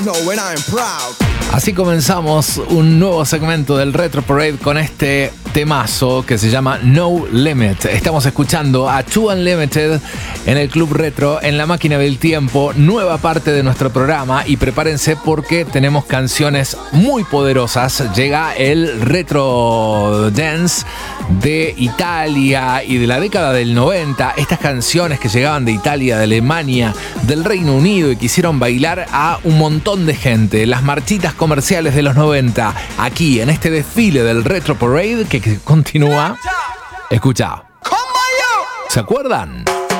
Así comenzamos un nuevo segmento del Retro Parade con este temazo que se llama No Limit. Estamos escuchando a Two Unlimited en el Club Retro, en la máquina del tiempo, nueva parte de nuestro programa, y prepárense porque tenemos canciones muy poderosas. Llega el Retro Dance de Italia y de la década del 90. Estas canciones que llegaban de Italia, de Alemania, del Reino Unido y que hicieron bailar a un montón de gente. Las marchitas comerciales de los 90, aquí en este desfile del Retro Parade que continúa. Escucha. ¿Se acuerdan?